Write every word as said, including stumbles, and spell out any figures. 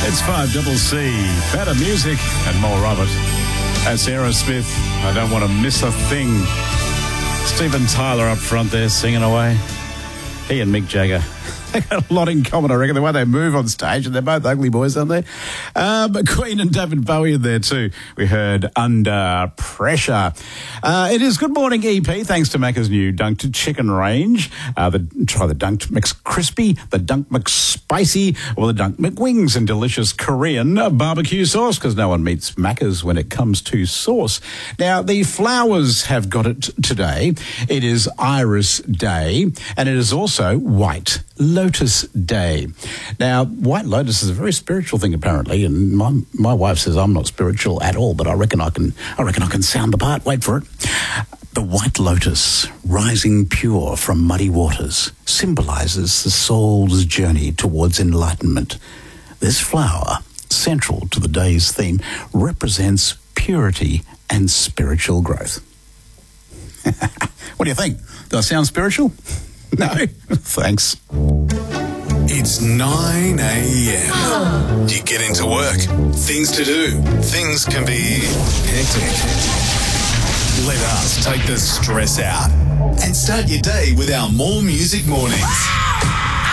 It's five double C. Better music and more of it. That's Aerosmith. I don't want to miss a thing. Steven Tyler up front there singing away. He and Mick Jagger. They got a lot in common, I reckon, the way they move on stage, and they're both ugly boys, aren't they? Um, Queen and David Bowie in there too. We heard Under Pressure. Uh, it is Good Morning E P, thanks to Macca's new Dunked Chicken range. Uh, the, try the Dunked McCrispy, the Dunked McSpicy, or the Dunked McWings and delicious Korean barbecue sauce, because no one meets Macca's when it comes to sauce. Now, the flowers have got it today. It is Iris Day, and it is also White Lotus Day. Now, White Lotus is a very spiritual thing, apparently, and my my wife says I'm not spiritual at all, but I reckon I can I reckon I can sound the part. Wait for it. The white lotus, rising pure from muddy waters, symbolizes the soul's journey towards enlightenment. This flower, central to the day's theme, represents purity and spiritual growth. What do you think? Do I sound spiritual? No, thanks. It's nine a.m. You get into work. Things to do. Things can be hectic. Let us take the stress out and start your day with our More Music Mornings.